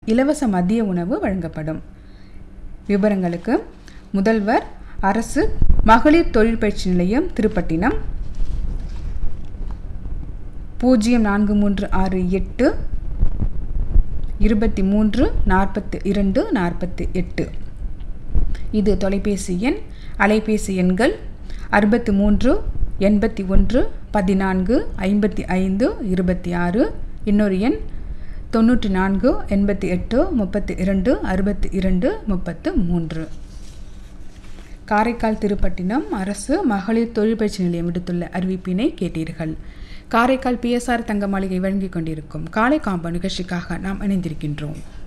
இலவச மதிய உணவு வழங்கப்படும். விவரங்களுக்கு முதல்வர் அரசு மகளிர் தொழிற்பயிற்சி நிலையம் திருப்பட்டினம் 0438 23 42 48. இது தொலைபேசி எண். அலைபேசி எண்கள் 63 81 14 55 26. இன்னொரு எண் 94 88 32 62 33. காரைக்கால் திருப்பட்டினம் அரசு மகளிர் தொழிற்பயிற்சி நிலையம் விடுத்துள்ள அறிவிப்பினை கேட்டீர்கள். காரைக்கால் PSR தங்க மாளிகை வழங்கிக் கொண்டிருக்கும் காலை காம்போ நிகழ்ச்சிக்காக நாம் இணைந்திருக்கின்றோம்.